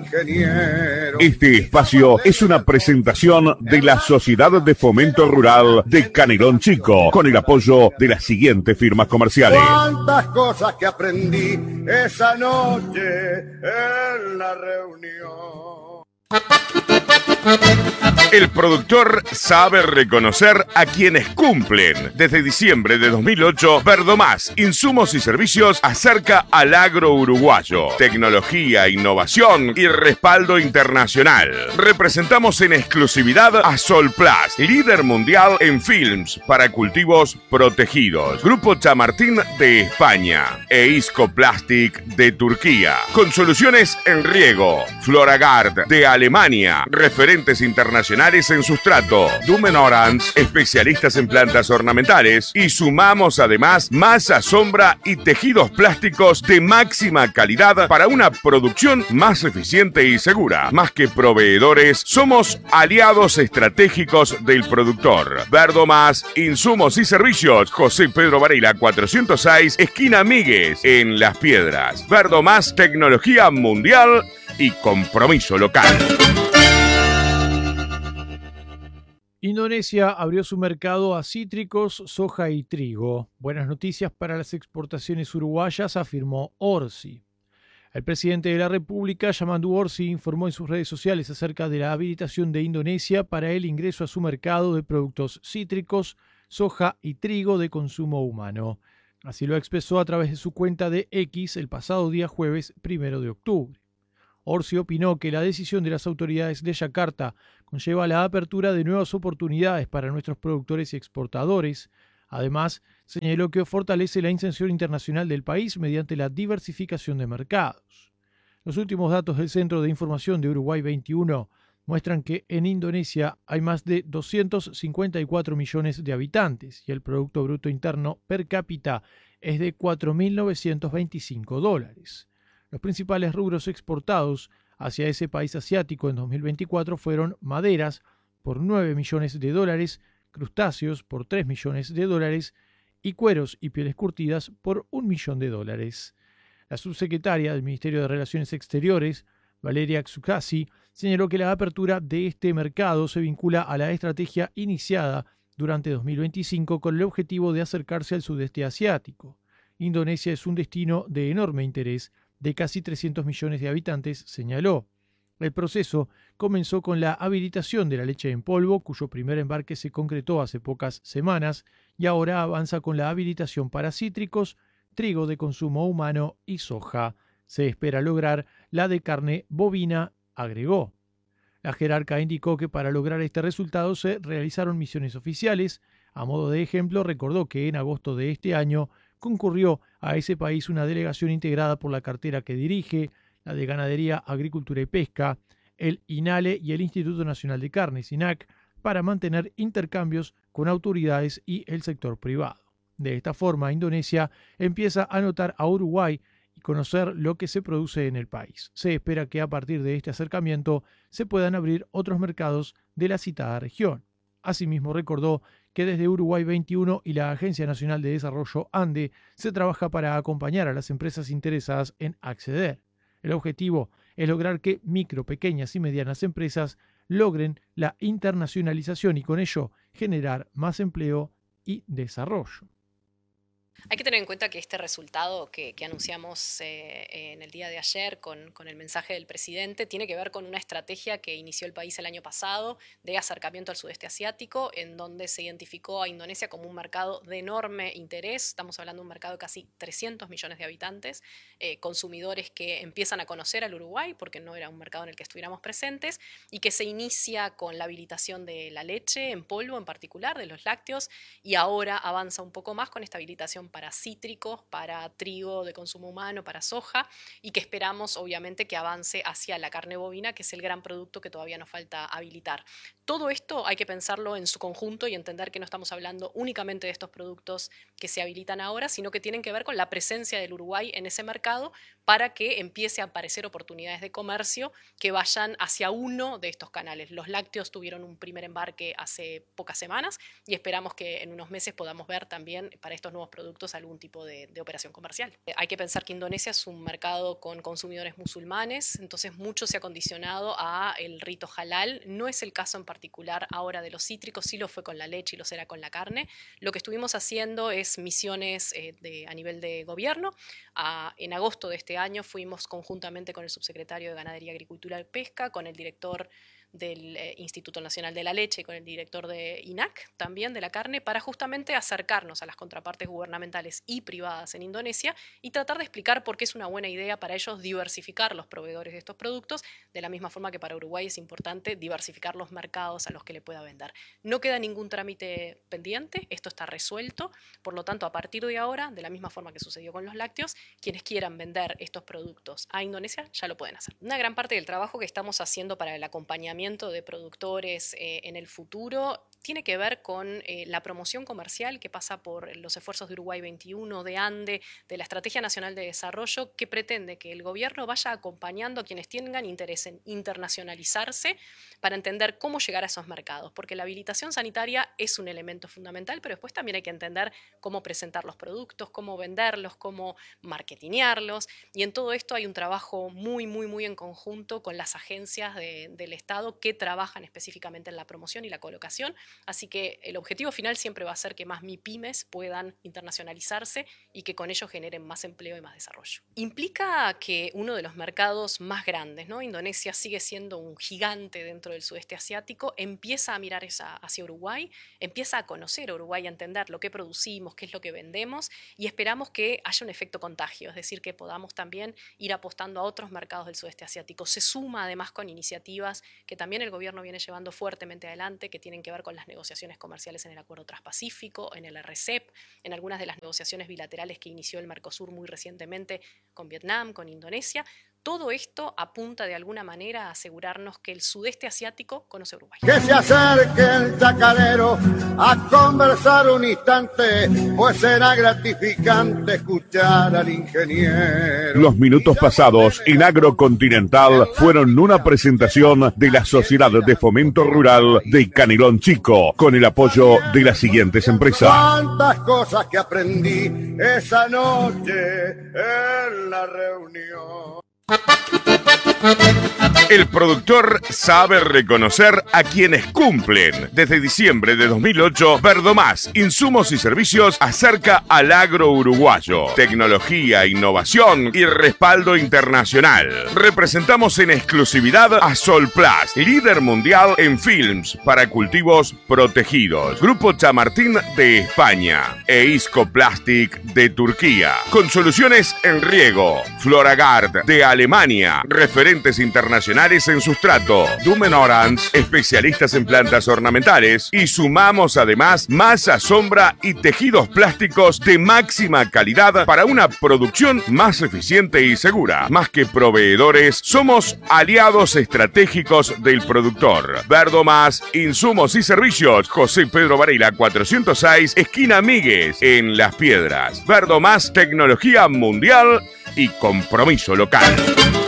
ingeniero. Este espacio es una presentación de la Sociedad de Fomento Rural de Canelón Chico, con el apoyo de las siguientes firmas comerciales. Cuántas cosas que aprendí esa noche en la reunión. El productor sabe reconocer a quienes cumplen. Desde diciembre de 2008, Verdomás, insumos y servicios acerca al agro uruguayo. Tecnología, innovación y respaldo internacional. Representamos en exclusividad a Solplast, líder mundial en films para cultivos protegidos. Grupo Chamartín de España e Isco Plastic de Turquía. Con soluciones en riego. Floragard de Alemania. Referentes internacionales en sustrato. Dumen Orange, especialistas en plantas ornamentales. Y sumamos además masa, sombra y tejidos plásticos de máxima calidad para una producción más eficiente y segura. Más que proveedores, somos aliados estratégicos del productor. Verdomás, insumos y servicios. José Pedro Varela 406, esquina Míguez, en Las Piedras. Verdomás, tecnología mundial y compromiso local. Indonesia abrió su mercado a cítricos, soja y trigo. Buenas noticias para las exportaciones uruguayas, afirmó Orsi. El presidente de la República, Yamandu Orsi, informó en sus redes sociales acerca de la habilitación de Indonesia para el ingreso a su mercado de productos cítricos, soja y trigo de consumo humano. Así lo expresó a través de su cuenta de X el pasado día jueves 1 de octubre. Orsi opinó que la decisión de las autoridades de Yakarta conlleva la apertura de nuevas oportunidades para nuestros productores y exportadores. Además, señaló que fortalece la inserción internacional del país mediante la diversificación de mercados. Los últimos datos del Centro de Información de Uruguay 21 muestran que en Indonesia hay más de 254 millones de habitantes y el Producto Bruto Interno per cápita es de $4.925. Los principales rubros exportados hacia ese país asiático en 2024 fueron maderas por $9 millones, crustáceos por $3 millones y cueros y pieles curtidas por $1 millón. La subsecretaria del Ministerio de Relaciones Exteriores, Valeria Xukasi, señaló que la apertura de este mercado se vincula a la estrategia iniciada durante 2025 con el objetivo de acercarse al sudeste asiático. Indonesia es un destino de enorme interés de casi 300 millones de habitantes, señaló. El proceso comenzó con la habilitación de la leche en polvo, cuyo primer embarque se concretó hace pocas semanas, y ahora avanza con la habilitación para cítricos, trigo de consumo humano y soja. Se espera lograr la de carne bovina, agregó. La jerarca indicó que para lograr este resultado se realizaron misiones oficiales. A modo de ejemplo, recordó que en agosto de este año concurrió a ese país una delegación integrada por la cartera que dirige, la de Ganadería, Agricultura y Pesca, el INALE y el Instituto Nacional de Carnes, INAC, para mantener intercambios con autoridades y el sector privado. De esta forma, Indonesia empieza a notar a Uruguay y conocer lo que se produce en el país. Se espera que a partir de este acercamiento se puedan abrir otros mercados de la citada región. Asimismo, recordó que desde Uruguay 21 y la Agencia Nacional de Desarrollo ANDE se trabaja para acompañar a las empresas interesadas en acceder. El objetivo es lograr que micro, pequeñas y medianas empresas logren la internacionalización y con ello generar más empleo y desarrollo. Hay que tener en cuenta que este resultado que anunciamos en el día de ayer con el mensaje del presidente tiene que ver con una estrategia que inició el país el año pasado de acercamiento al sudeste asiático, en donde se identificó a Indonesia como un mercado de enorme interés. Estamos hablando de un mercado de casi 300 millones de habitantes, consumidores que empiezan a conocer al Uruguay porque no era un mercado en el que estuviéramos presentes, y que se inicia con la habilitación de la leche en polvo en particular, de los lácteos, y ahora avanza un poco más con esta habilitación para cítricos, para trigo de consumo humano, para soja, y que esperamos obviamente que avance hacia la carne bovina, que es el gran producto que todavía nos falta habilitar. Todo esto hay que pensarlo en su conjunto y entender que no estamos hablando únicamente de estos productos que se habilitan ahora, sino que tienen que ver con la presencia del Uruguay en ese mercado, para que empiece a aparecer oportunidades de comercio que vayan hacia uno de estos canales. Los lácteos tuvieron un primer embarque hace pocas semanas y esperamos que en unos meses podamos ver también para estos nuevos productos algún tipo de operación comercial. Hay que pensar que Indonesia es un mercado con consumidores musulmanes, entonces mucho se ha condicionado a el rito halal. No es el caso en particular ahora de los cítricos, sí lo fue con la leche y lo será con la carne. Lo que estuvimos haciendo es misiones a nivel de gobierno. En agosto de este año fuimos conjuntamente con el subsecretario de Ganadería, Agricultura y Pesca, con el director del Instituto Nacional de la Leche y con el director de INAC, también de la carne, para justamente acercarnos a las contrapartes gubernamentales y privadas en Indonesia y tratar de explicar por qué es una buena idea para ellos diversificar los proveedores de estos productos, de la misma forma que para Uruguay es importante diversificar los mercados a los que le pueda vender. No queda ningún trámite pendiente, esto está resuelto, por lo tanto, a partir de ahora, de la misma forma que sucedió con los lácteos, quienes quieran vender estos productos a Indonesia ya lo pueden hacer. Una gran parte del trabajo que estamos haciendo para el acompañamiento de productores en el futuro tiene que ver con la promoción comercial que pasa por los esfuerzos de Uruguay 21, de ANDE, de la Estrategia Nacional de Desarrollo, que pretende que el gobierno vaya acompañando a quienes tengan interés en internacionalizarse para entender cómo llegar a esos mercados, porque la habilitación sanitaria es un elemento fundamental, pero después también hay que entender cómo presentar los productos, cómo venderlos, cómo marketinearlos, y en todo esto hay un trabajo muy en conjunto con las agencias del Estado que trabajan específicamente en la promoción y la colocación. Así que el objetivo final siempre va a ser que más MIPYMES puedan internacionalizarse y que con ello generen más empleo y más desarrollo. Implica que uno de los mercados más grandes, ¿no? Indonesia sigue siendo un gigante dentro del sudeste asiático, empieza a mirar hacia Uruguay, empieza a conocer a Uruguay, a entender lo que producimos, qué es lo que vendemos, y esperamos que haya un efecto contagio, es decir, que podamos también ir apostando a otros mercados del sudeste asiático. Se suma además con iniciativas que también el gobierno viene llevando fuertemente adelante, que tienen que ver con las negociaciones comerciales en el Acuerdo Transpacífico, en el RCEP, en algunas de las negociaciones bilaterales que inició el Mercosur muy recientemente con Vietnam, con Indonesia. Todo esto apunta de alguna manera a asegurarnos que el sudeste asiático conoce Uruguay. Que se acerque el chacarero a conversar un instante, pues será gratificante escuchar al ingeniero. Los minutos pasados en Agrocontinental fueron una presentación de la Sociedad de Fomento Rural de Canelón Chico, con el apoyo de las siguientes empresas. Cuántas cosas que aprendí esa noche en la reunión. El productor sabe reconocer a quienes cumplen. Desde diciembre de 2008, Verdomás, insumos y servicios acerca al agro uruguayo. Tecnología, innovación y respaldo internacional. Representamos en exclusividad a Solplast, líder mundial en films para cultivos protegidos. Grupo Chamartín de España e Isco Plastic de Turquía. Con soluciones en riego. Floragard de Alemania. Referentes internacionales en sustrato. Dumen Orange, especialistas en plantas ornamentales. Y sumamos además masa, sombra y tejidos plásticos de máxima calidad para una producción más eficiente y segura. Más que proveedores, somos aliados estratégicos del productor. Verdomás, insumos y servicios. José Pedro Varela 406, esquina Míguez, en Las Piedras. Verdomás, tecnología mundial y compromiso local.